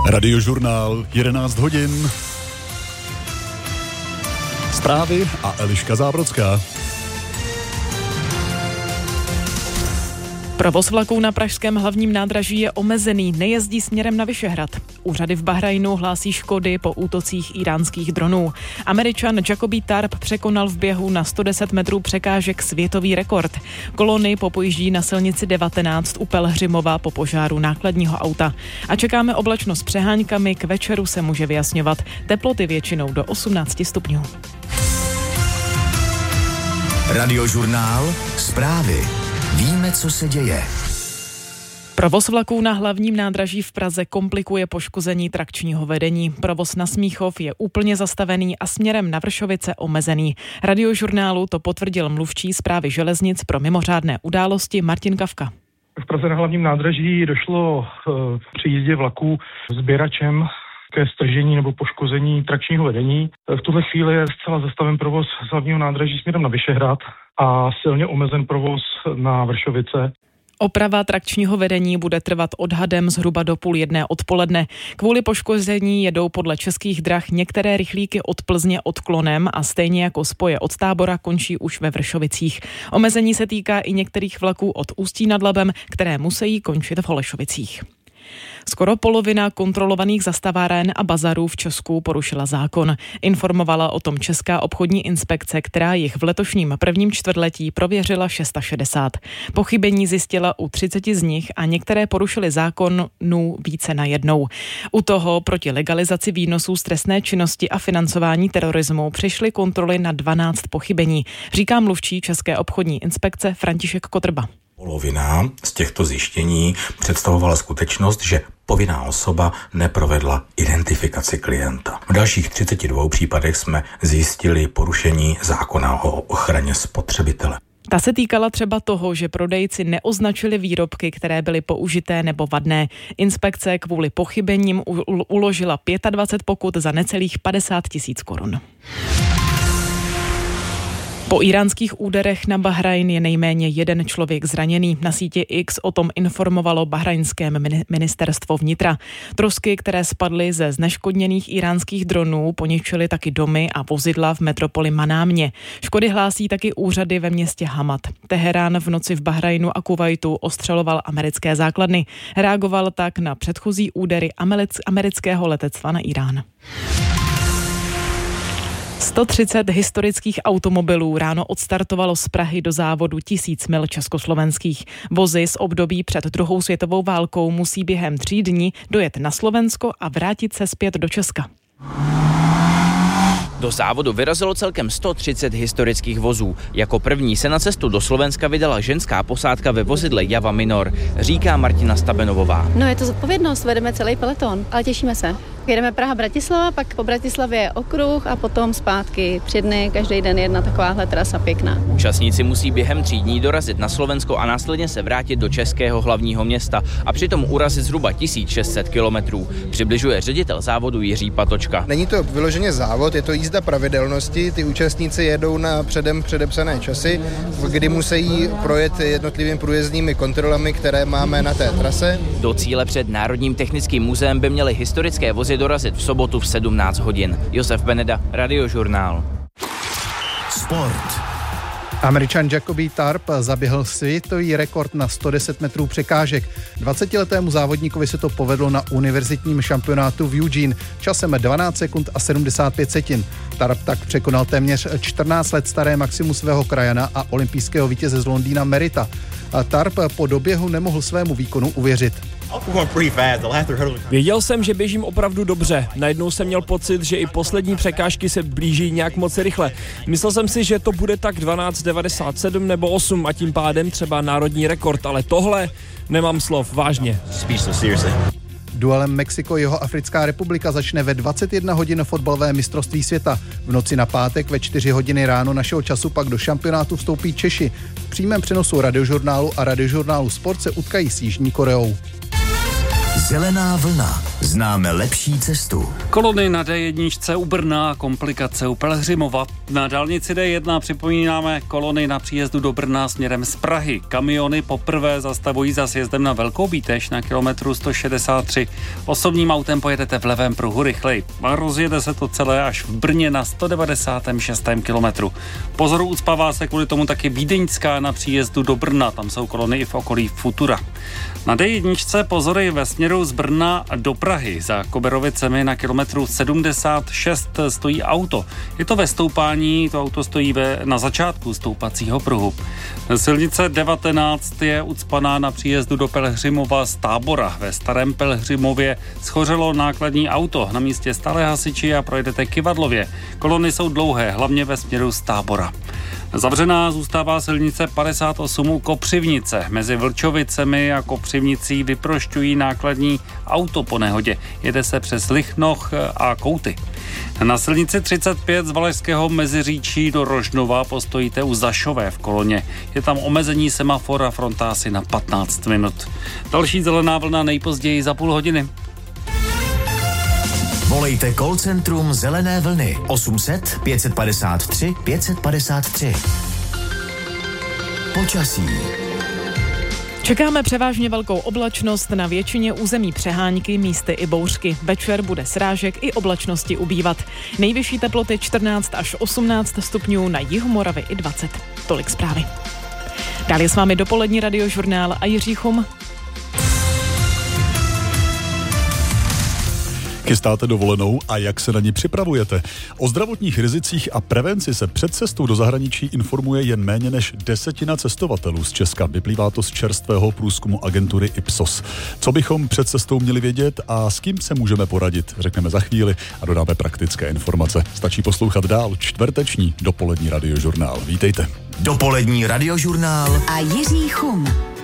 Radiožurnál 11 hodin. Zprávy a Eliška Zábrodská. Provoz vlaků na pražském hlavním nádraží je omezený, nejezdí směrem na Vyšehrad. Úřady v Bahrajnu hlásí škody po útocích íránských dronů. Američan Jacoby Tarp překonal v běhu na 110 metrů překážek světový rekord. Kolony popojíždí na silnici 19 u Pelhřimova po požáru nákladního auta. A čekáme oblačnost s přeháňkami, k večeru se může vyjasňovat. Teploty většinou do 18 stupňů. Radiožurnál, zprávy. Víme, co se děje. Provoz vlaků na hlavním nádraží v Praze komplikuje poškození trakčního vedení. Provoz na Smíchov je úplně zastavený a směrem na Vršovice omezený. Radiožurnálu to potvrdil mluvčí Správy železnic pro mimořádné události Martin Kavka. V Praze na hlavním nádraží došlo při jízdě vlaků sběračem ke stržení nebo poškození trakčního vedení. V tuhle chvíli je zcela zastaven provoz z hlavního nádraží směrem na Vyšehrad a silně omezen provoz na Vršovice. Oprava trakčního vedení bude trvat odhadem zhruba do 12:30 odpoledne. Kvůli poškození jedou podle Českých drah některé rychlíky od Plzně odklonem a stejně jako spoje od Tábora končí už ve Vršovicích. Omezení se týká i některých vlaků od Ústí nad Labem, které musí končit v Holešovicích. Skoro polovina kontrolovaných zastaváren a bazarů v Česku porušila zákon. Informovala o tom Česká obchodní inspekce, která jich v letošním prvním čtvrtletí prověřila 660. Pochybení zjistila u 30 z nich a některé porušily zákon více na jednou. U toho proti legalizaci výnosů z trestné činnosti a financování terorismu přišly kontroly na 12 pochybení, říká mluvčí České obchodní inspekce František Kotrba. Polovina z těchto zjištění představovala skutečnost, že povinná osoba neprovedla identifikaci klienta. V dalších 32 případech jsme zjistili porušení zákona o ochraně spotřebitele. Ta se týkala třeba toho, že prodejci neoznačili výrobky, které byly použité nebo vadné. Inspekce kvůli pochybením uložila 25 pokut za necelých 50 000 korun. Po íránských úderech na Bahrajn je nejméně jeden člověk zraněný. Na síti X o tom informovalo bahrajnské ministerstvo vnitra. Trosky, které spadly ze zneškodněných íránských dronů, poničily taky domy a vozidla v metropoli Manámě. Škody hlásí taky úřady ve městě Hamad. Teherán v noci v Bahrajnu a Kuvajtu ostřeloval americké základny. Reagoval tak na předchozí údery amerického letectva na Irán. 130 historických automobilů ráno odstartovalo z Prahy do závodu 1000 mil československých. Vozy z období před druhou světovou válkou musí během 3 dní dojet na Slovensko a vrátit se zpět do Česka. Do závodu vyrazilo celkem 130 historických vozů. Jako první se na cestu do Slovenska vydala ženská posádka ve vozidle Java Minor, říká Martina Stabenovová. No je to zodpovědnost, vedeme celý peleton, ale těšíme se. Jedeme Praha-Bratislava, pak po Bratislavě je okruh a potom zpátky 3 dny, každý den jedna takováhle trasa pěkná. Účastníci musí během 3 dní dorazit na Slovensko a následně se vrátit do českého hlavního města a přitom urazit zhruba 1600 kilometrů. Přibližuje ředitel závodu Jiří Patočka. Není to vyloženě závod, je to jízda pravidelnosti. Ty účastníci jedou na předem předepsané časy, kdy musí projet jednotlivými průjezdními kontrolami, které máme na té trase. Do cíle před Národním technickým muzeem by měly historické vozy dorazit v sobotu v 17 hodin. Josef Beneda, Radiožurnál. Sport. Američan Jacoby Tarp zaběhl světový rekord na 110 metrů překážek. 20letému závodníkovi se to povedlo na univerzitním šampionátu v Eugene časem 12 sekund a 75 setin. Tarp tak překonal téměř 14 let staré maximum svého krajana a olympijského vítěze z Londýna Merita. Tarp po doběhu nemohl svému výkonu uvěřit. Věděl jsem, že běžím opravdu dobře. Najednou jsem měl pocit, že i poslední překážky se blíží nějak moc rychle. Myslel jsem si, že to bude tak 12:97 nebo 8 a tím pádem třeba národní rekord, ale tohle nemám slov, vážně. Duelem Mexiko-Jihoafrická republika začne ve 21 hodin fotbalové mistrovství světa. V noci na pátek ve 4 hodiny ráno našeho času pak do šampionátu vstoupí Češi. V přímém přenosu Radiožurnálu a Radiožurnálu Sport se utkají s Jižní Koreou. Zelená vlna. Známe lepší cestu. Kolony na D1 u Brna, komplikace u Pelhřimova. Na dálnici D1 připomínáme kolony na příjezdu do Brna směrem z Prahy. Kamiony poprvé zastavují za sjezdem na Velkou Bíteš na kilometru 163. Osobním autem pojedete v levém pruhu rychleji. A rozjede se to celé až v Brně na 196. kilometru. Pozor, ucpává se kvůli tomu taky Vídeňská na příjezdu do Brna. Tam jsou kolony i v okolí Futura. Na D1 pozory ve směru z Brna do Prahy. Za Koberovicemi na kilometru 76 stojí auto. Je to ve stoupání, to auto stojí na začátku stoupacího pruhu. Silnice 19 je ucpaná na příjezdu do Pelhřimova z Tábora. Ve Starém Pelhřimově schořelo nákladní auto. Na místě stále hasiči a projedete Kyvadlově. Kolony jsou dlouhé, hlavně ve směru z Tábora. Zavřená zůstává silnice 58 u Kopřivnice. Mezi Vlčovicemi a Kopřivnicí vyprošťují nákladní auto po nehodě. Jede se přes Lichnoch a Kouty. Na silnici 35 z Valašského Meziříčí do Rožnova postojíte u Zašové v koloně. Je tam omezení semafora, fronta asi na 15 minut. Další zelená vlna nejpozději za půl hodiny. Volejte call centrum Zelené vlny 800 553 553. Počasí. Čekáme převážně velkou oblačnost, na většině území přehánky, místy i bouřky. Večer bude srážek i oblačnosti ubývat. Nejvyšší teploty 14 až 18 stupňů, na jihu Moravy i 20. Tolik zprávy. Dále je s vámi dopolední radiožurnál a Jiří Chum. Chystáte dovolenou a jak se na ní připravujete? O zdravotních rizicích a prevenci se před cestou do zahraničí informuje jen méně než 10% cestovatelů z Česka. Vyplývá to z čerstvého průzkumu agentury Ipsos. Co bychom před cestou měli vědět a s kým se můžeme poradit, řekneme za chvíli a dodáme praktické informace. Stačí poslouchat dál čtvrteční dopolední radiožurnál. Vítejte. Dopolední radiožurnál a Jiří Chum.